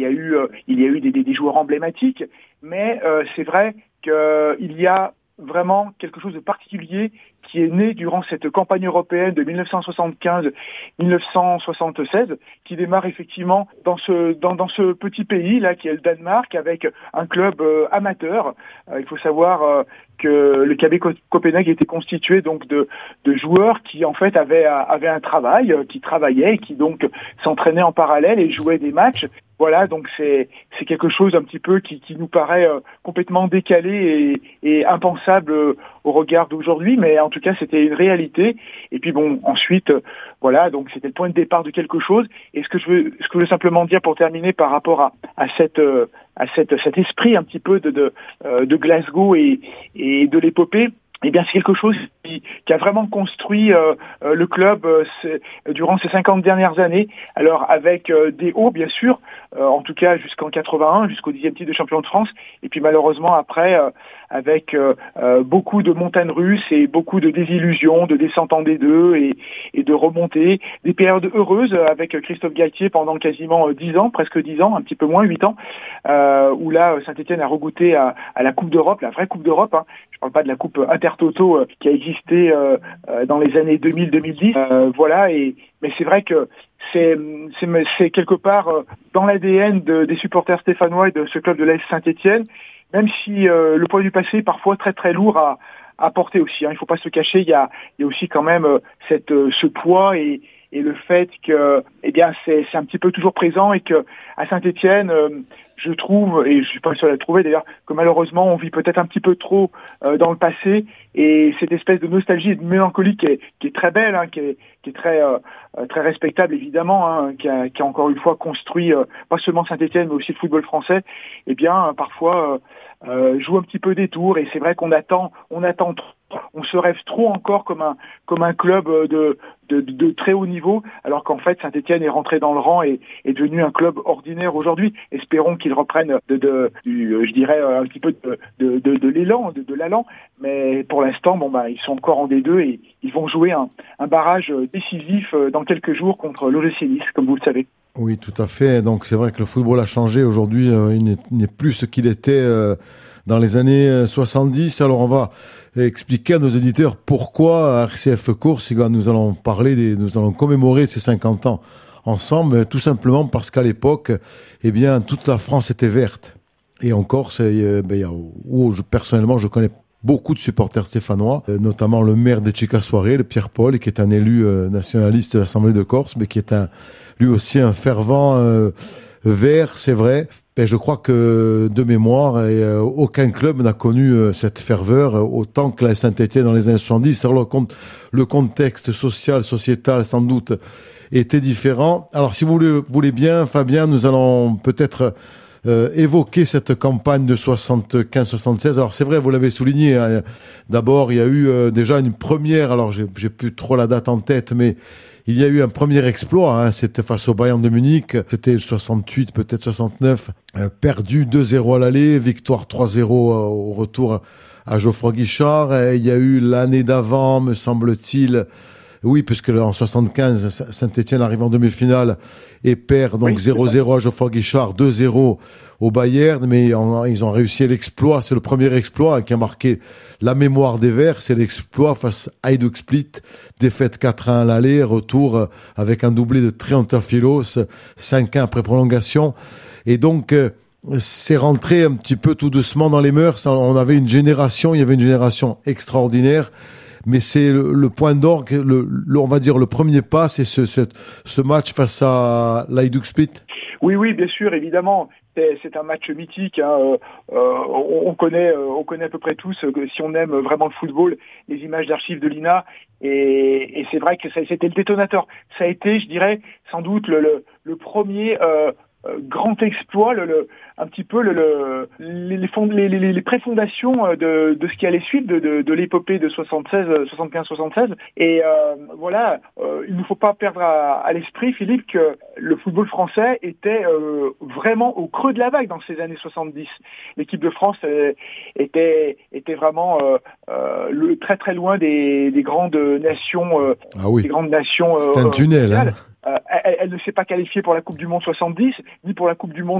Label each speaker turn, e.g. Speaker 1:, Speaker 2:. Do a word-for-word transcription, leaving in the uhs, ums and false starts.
Speaker 1: a eu, euh, il y a eu des, des, des joueurs emblématiques, mais euh, c'est vrai qu'il y a vraiment quelque chose de particulier qui est né durant cette campagne européenne de dix-neuf cent soixante-quinze dix-neuf cent soixante-seize, qui démarre effectivement dans ce dans, dans ce petit pays là qui est le Danemark, avec un club euh, amateur. Euh, il faut savoir euh, que le K B Copenhague était constitué donc de de joueurs qui en fait avaient avaient un travail, euh, qui travaillaient et qui donc s'entraînaient en parallèle et jouaient des matchs. Voilà, donc c'est c'est quelque chose un petit peu qui qui nous paraît euh, complètement décalé et, et impensable euh, au regard d'aujourd'hui, mais en tout cas c'était une réalité. Et puis bon, ensuite euh, voilà, donc c'était le point de départ de quelque chose. Et ce que je veux ce que je veux simplement dire pour terminer par rapport à à cette euh, à cette cet esprit un petit peu de de, euh, de Glasgow et et de l'épopée. Eh bien, c'est quelque chose qui, qui a vraiment construit euh, euh, le club euh, durant ces cinquante dernières années. Alors, avec euh, des hauts, bien sûr, euh, en tout cas jusqu'en quatre-vingt-un, jusqu'au dixième titre de champion de France. Et puis, malheureusement, après, euh, avec euh, euh, beaucoup de montagnes russes et beaucoup de désillusions, de descentes en D deux et, et de remontées. Des périodes heureuses avec Christophe Galtier pendant quasiment dix ans, presque dix ans, un petit peu moins, huit ans, euh, où là, Saint-Étienne a regoûté à, à la Coupe d'Europe, la vraie Coupe d'Europe. Hein. Je parle pas de la Coupe Intertoto euh, qui a existé euh, euh, dans les années deux mille deux mille dix. Euh, voilà, et mais c'est vrai que c'est c'est, c'est quelque part euh, dans l'A D N de, des supporters stéphanois et de ce club de l'A S Saint-Étienne, même si euh, le poids du passé est parfois très très lourd à, à porter aussi. Hein. Il faut pas se cacher, il y a, il y a aussi quand même euh, cette euh, ce poids et et le fait que, eh bien, c'est, c'est un petit peu toujours présent et que à Saint-Étienne, euh, je trouve, et je suis pas le seul à le trouver d'ailleurs, que malheureusement on vit peut-être un petit peu trop euh, dans le passé, et cette espèce de nostalgie et de mélancolie qui est, qui est très belle, hein, qui est, qui est très, euh, très respectable évidemment, hein, qui, a, qui a encore une fois construit euh, pas seulement Saint-Étienne mais aussi le football français. Eh bien, parfois euh, euh, joue un petit peu des tours, et c'est vrai qu'on attend, on attend trop. On se rêve trop encore comme un comme un club de de, de, de très haut niveau, alors qu'en fait Saint-Étienne est rentré dans le rang et est devenu un club ordinaire aujourd'hui. Espérons qu'ils reprennent de, de du, je dirais un petit peu de de, de, de l'élan, de, de l'allant, mais pour l'instant bon bah ils sont encore en D deux et ils vont jouer un, un barrage décisif dans quelques jours contre l'O G C Nice, comme vous le savez.
Speaker 2: Oui, tout à fait. Donc c'est vrai que le football a changé aujourd'hui, euh, il n'est, il n'est plus ce qu'il était euh, dans les années soixante-dix. Alors on va expliquer à nos éditeurs pourquoi à R C F Course, nous allons parler, des, nous allons commémorer ces cinquante ans ensemble, tout simplement parce qu'à l'époque, eh bien, toute la France était verte. Et en Corse, eh ben, où je, personnellement, je connais beaucoup de supporters stéphanois, notamment le maire d'Etxekasoare, le Pierre Paul, qui est un élu nationaliste de l'Assemblée de Corse, mais qui est un, lui aussi un fervent euh, vert, c'est vrai. Et je crois que, de mémoire, et, euh, aucun club n'a connu euh, cette ferveur euh, autant que la Saint-Étienne dans les années soixante-dix. Alors, le, le contexte social, sociétal, sans doute, était différent. Alors, si vous voulez, voulez bien, Fabien, nous allons peut-être euh, évoquer cette campagne de soixante-quinze soixante-seize. Alors, c'est vrai, vous l'avez souligné. Hein, d'abord, il y a eu euh, déjà une première, alors j'ai, j'ai plus trop la date en tête, mais il y a eu un premier exploit, hein, c'était face au Bayern de Munich, c'était soixante-huit, peut-être soixante-neuf, euh, perdu deux zéro à l'aller, victoire trois zéro euh, au retour à Geoffroy Guichard. Et il y a eu l'année d'avant, me semble-t-il, oui, puisque en soixante-quinze, Saint-Étienne arrive en demi-finale et perd donc oui, zéro zéro à Geoffroy Guichard, deux zéro au Bayern, mais en, ils ont réussi l'exploit. C'est le premier exploit qui a marqué la mémoire des Verts, c'est l'exploit face à Hajduk Split, défaite quatre un à l'aller, retour avec un doublé de Triantafylos, cinq un après prolongation. Et donc, euh, c'est rentré un petit peu tout doucement dans les mœurs. On avait une génération, il y avait une génération extraordinaire. Mais c'est le, le point d'orgue, le, le, on va dire le premier pas, c'est ce, ce, ce match face à l'Hajduk Split.
Speaker 1: Oui, oui, bien sûr, évidemment. C'est, c'est un match mythique. Hein. Euh, on, on connaît, on connaît à peu près tous, que si on aime vraiment le football, les images d'archives de l'I N A. Et, et c'est vrai que ça, c'était le détonateur. Ça a été, je dirais, sans doute le, le, le premier euh, grand exploit, le, le, un petit peu le, le, les, fond, les, les, les préfondations de, de ce qui allait suivre de, de, de l'épopée de soixante-seize, soixante-quinze soixante-seize. Et euh, voilà, euh, il ne faut pas perdre à, à l'esprit, Philippe, que le football français était euh, vraiment au creux de la vague dans ces années soixante-dix. L'équipe de France euh, était, était vraiment euh, euh, le, très très loin des, des grandes nations. Euh,
Speaker 2: ah oui.
Speaker 1: Des grandes nations.
Speaker 2: C'est un tunnel.
Speaker 1: Euh, elle, elle ne s'est pas qualifiée pour la Coupe du Monde soixante-dix, ni pour la Coupe du Monde